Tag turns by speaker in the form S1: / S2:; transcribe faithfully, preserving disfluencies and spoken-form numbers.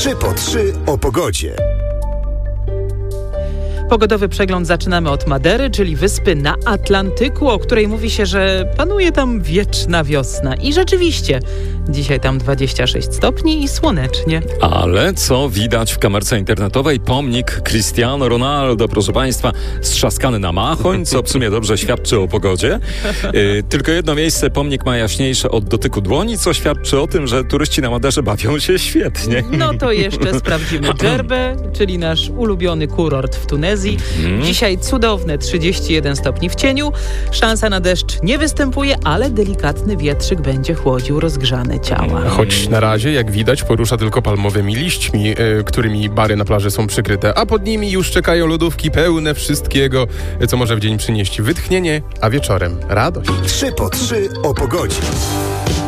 S1: trzy po trzy o pogodzie.
S2: Pogodowy przegląd zaczynamy od Madery, czyli wyspy na Atlantyku, o której mówi się, że panuje tam wieczna wiosna. I rzeczywiście, dzisiaj tam dwadzieścia sześć stopni i słonecznie.
S3: Ale co widać w kamerce internetowej? Pomnik Cristiano Ronaldo, proszę Państwa, strzaskany na machoń, co w sumie dobrze świadczy o pogodzie. Yy, tylko jedno miejsce, pomnik ma jaśniejsze od dotyku dłoni, co świadczy o tym, że turyści na Maderze bawią się świetnie.
S2: No to jeszcze sprawdzimy Dżerbę, czyli nasz ulubiony kurort w Tunezji. Mm. Dzisiaj cudowne trzydzieści jeden stopni w cieniu. Szansa na deszcz nie występuje, ale delikatny wietrzyk będzie chłodził rozgrzane ciała.
S4: Choć na razie, jak widać, porusza tylko palmowymi liśćmi, yy, którymi bary na plaży są przykryte, a pod nimi już czekają lodówki pełne wszystkiego, co może w dzień przynieść wytchnienie, a wieczorem radość.
S1: trzy po trzy o pogodzie.